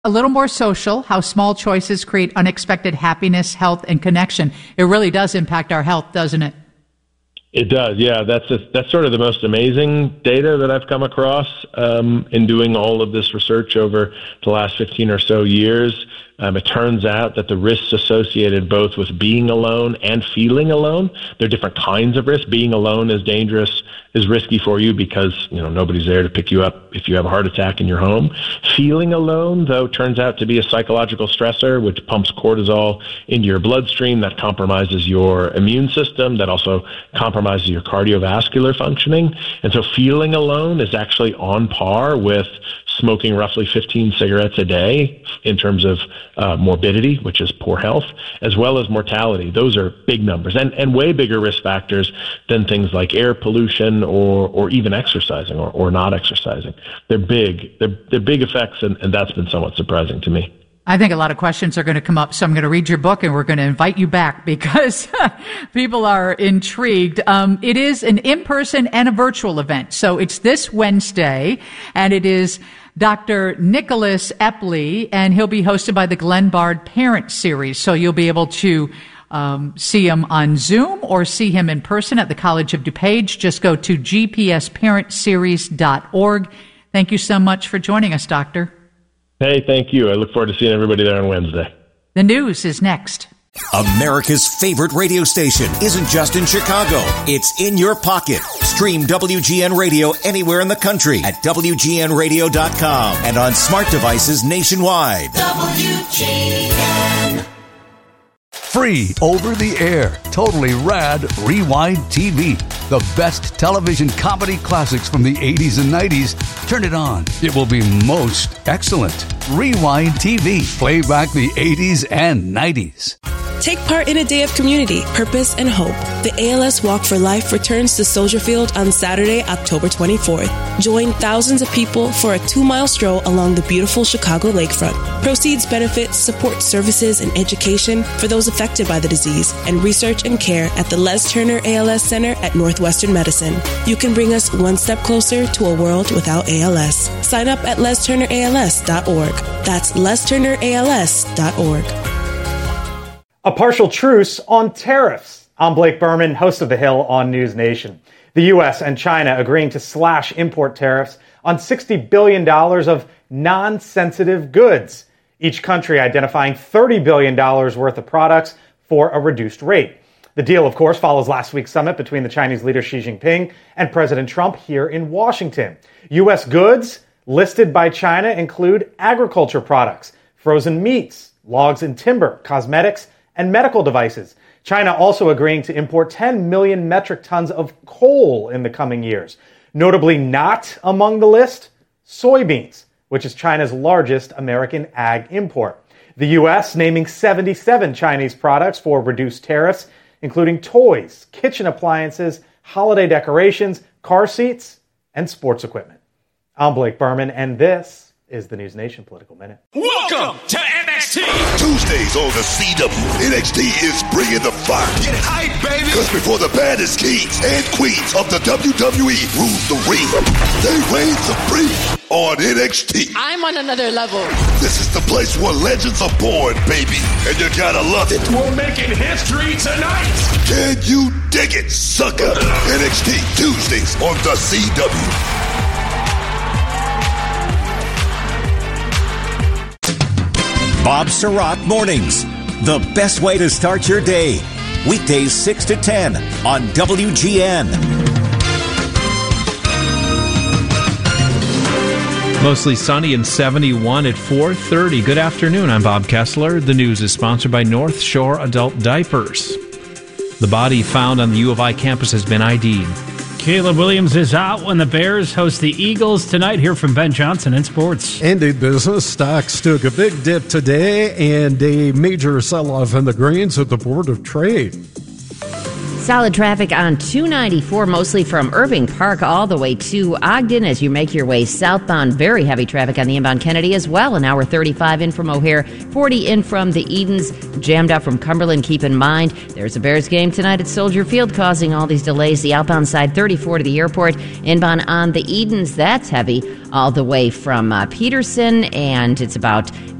A little more social, how small choices create unexpected happiness, health, and connection. It really does impact our health, doesn't it? It does, yeah. That's sort of the most amazing data that I've come across in doing all of this research over the last 15 or so years. It turns out that the risks associated both with being alone and feeling alone, there are different kinds of risks. Being alone is dangerous, is risky for you because, nobody's there to pick you up if you have a heart attack in your home. Feeling alone, though, turns out to be a psychological stressor, which pumps cortisol into your bloodstream. That compromises your immune system. That also compromises your cardiovascular functioning. And so feeling alone is actually on par with smoking roughly 15 cigarettes a day in terms of morbidity, which is poor health, as well as mortality. Those are big numbers and way bigger risk factors than things like air pollution or even exercising or not exercising. They're big. They're big effects, and that's been somewhat surprising to me. I think a lot of questions are going to come up, so I'm going to read your book and we're going to invite you back because people are intrigued. It is an in-person and a virtual event. So it's this Wednesday, and it is Dr. Nicholas Epley, and he'll be hosted by the Glenn Bard Parent Series. So you'll be able to see him on Zoom or see him in person at the College of DuPage. Just go to gpsparentseries.org. Thank you so much for joining us, Doctor. Hey, thank you. I look forward to seeing everybody there on Wednesday. The news is next. America's favorite radio station isn't just in Chicago. It's in your pocket. Stream WGN Radio anywhere in the country at WGNradio.com and on smart devices nationwide. WGN. Free over the air, totally rad Rewind TV. The best television comedy classics from the 80s and 90s. Turn it on. It will be most excellent. Rewind TV. Play back the 80s and 90s. Take part in a day of community, purpose, and hope. The ALS Walk for Life returns to Soldier Field on Saturday, October 24th. Join thousands of people for a 2-mile stroll along the beautiful Chicago lakefront. Proceeds benefit support services and education for those affected by the disease and research and care at the Les Turner ALS Center at Northwestern Medicine. You can bring us one step closer to a world without ALS. Sign up at lesturnерals.org. That's lesturnерals.org. A partial truce on tariffs. I'm Blake Berman, host of The Hill on News Nation. The U.S. and China agreeing to slash import tariffs on $60 billion of non-sensitive goods, each country identifying $30 billion worth of products for a reduced rate. The deal, of course, follows last week's summit between the Chinese leader Xi Jinping and President Trump here in Washington. U.S. goods listed by China include agriculture products, frozen meats, logs and timber, cosmetics, and medical devices. China also agreeing to import 10 million metric tons of coal in the coming years. Notably not among the list, soybeans, which is China's largest American ag import. The U.S. naming 77 Chinese products for reduced tariffs, including toys, kitchen appliances, holiday decorations, car seats, and sports equipment. I'm Blake Berman, and this is the News Nation Political Minute. Welcome to NXT! Tuesdays on the CW, NXT is bringing the fire. Get hype, baby! Because before the baddest kings and queens of the WWE rule the ring, they reign supreme on NXT. I'm on another level. This is the place where legends are born, baby, and you gotta love it. We're making history tonight! Can you dig it, sucker? NXT Tuesdays on the CW. Bob Surratt Mornings, the best way to start your day. Weekdays 6 to 10 on WGN. Mostly sunny and 71 at 4:30. Good afternoon. I'm Bob Kessler. The news is sponsored by North Shore Adult Diapers. The body found on the U of I campus has been ID'd. Caleb Williams is out when the Bears host the Eagles tonight. Here from Ben Johnson in sports. And in business, stocks took a big dip today and a major sell-off in the grains at the Board of Trade. Solid traffic on 294, mostly from Irving Park all the way to Ogden as you make your way southbound. Very heavy traffic on the inbound Kennedy as well. An hour 35 in from O'Hare, 40 in from the Edens. Jammed out from Cumberland. Keep in mind, there's a Bears game tonight at Soldier Field causing all these delays. The outbound side, 34 to the airport. Inbound on the Edens, that's heavy all the way from Peterson, and it's about